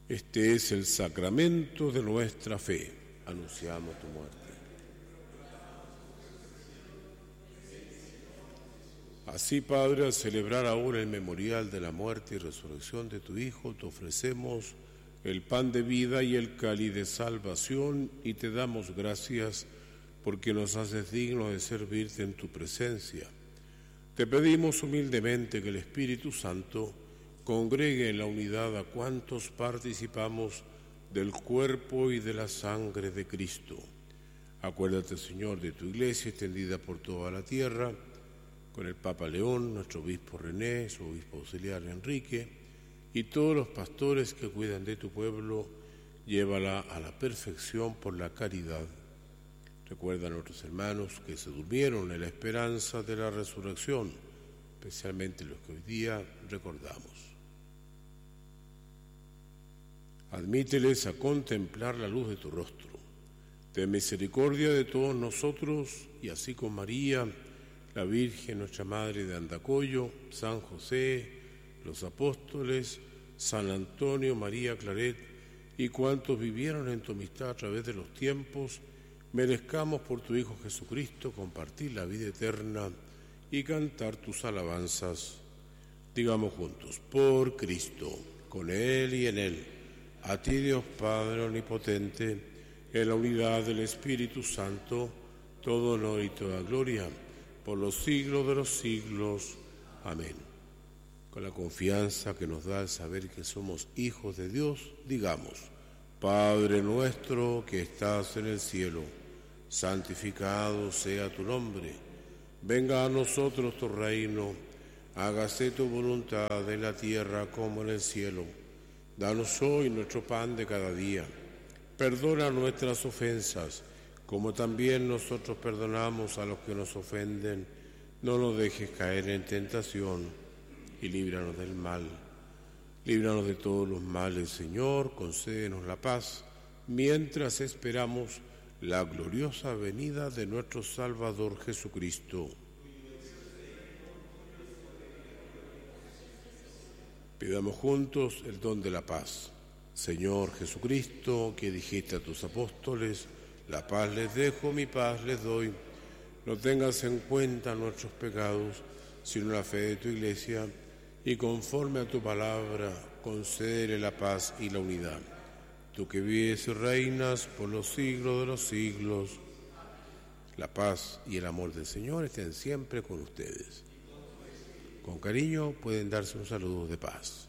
Este es el sacramento de nuestra fe. Anunciamos tu muerte. Así, Padre, al celebrar ahora el memorial de la muerte y resurrección de tu Hijo, te ofrecemos el pan de vida y el cáliz de salvación y te damos gracias porque nos haces dignos de servirte en tu presencia. Te pedimos humildemente que el Espíritu Santo congregue en la unidad a cuantos participamos del cuerpo y de la sangre de Cristo. Acuérdate, Señor, de tu Iglesia extendida por toda la tierra, con el Papa León, nuestro obispo René, su obispo auxiliar Enrique, y todos los pastores que cuidan de tu pueblo, llévala a la perfección por la caridad. Recuerda a nuestros hermanos que se durmieron en la esperanza de la resurrección, especialmente los que hoy día recordamos. Admíteles a contemplar la luz de tu rostro. Ten misericordia de todos nosotros, y así con María, la Virgen, nuestra Madre de Andacollo, San José, los apóstoles, San Antonio, María Claret, y cuantos vivieron en tu amistad a través de los tiempos, merezcamos por tu Hijo Jesucristo compartir la vida eterna y cantar tus alabanzas. Digamos juntos: por Cristo, con Él y en Él, a ti Dios Padre Omnipotente, en la unidad del Espíritu Santo, todo honor y toda gloria, por los siglos de los siglos. Amén. Con la confianza que nos da el saber que somos hijos de Dios, digamos: Padre nuestro que estás en el cielo, santificado sea tu nombre. Venga a nosotros tu reino, hágase tu voluntad en la tierra como en el cielo. Danos hoy nuestro pan de cada día. Perdona nuestras ofensas, como también nosotros perdonamos a los que nos ofenden. No nos dejes caer en tentación y líbranos del mal. Líbranos de todos los males, Señor, concédenos la paz, mientras esperamos la gloriosa venida de nuestro Salvador Jesucristo. Pidamos juntos el don de la paz. Señor Jesucristo, que dijiste a tus apóstoles: la paz les dejo, mi paz les doy. No tengas en cuenta nuestros pecados, sino la fe de tu Iglesia, y conforme a tu palabra, concédele la paz y la unidad. Tú que vives y reinas por los siglos de los siglos, la paz y el amor del Señor estén siempre con ustedes. Con cariño pueden darse un saludo de paz.